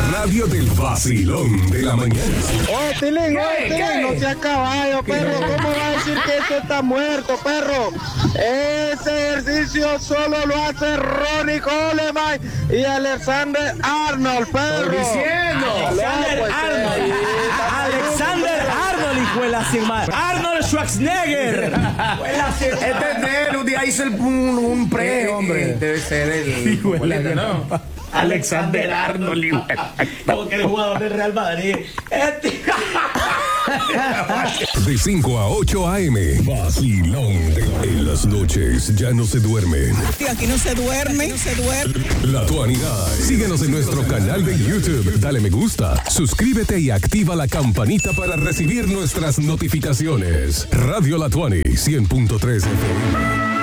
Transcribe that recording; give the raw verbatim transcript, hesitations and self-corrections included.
radio del vacilón de la mañana. Oh, Tilín, oh, Tilín, no sea caballo, perro. ¿Cómo va a decir que eso está muerto, perro? Ese ejercicio solo lo hace Ronnie Coleman y Alexander Arnold, perro. Estoy diciendo. Alexander pues, Arnold. eh, Alexander Arnold, hijo de la firma. Arnold Schwarzenegger. Este es de él, un día hizo el, un, un pre, Eh, hombre. eh, Debe ser el. Hijo de la- ¿no? Alexander Arnold, hijo. Como que eres jugador del Real Madrid. Este- De cinco a ocho a eme. Vacilón de la- En las noches ya no se duermen. Aquí no se duerme, no se duerme. La Tuanidad. Síguenos en nuestro canal de YouTube. Dale me gusta, suscríbete y activa la campanita para recibir nuestras notificaciones. Radio La Tuani, cien punto tres F M.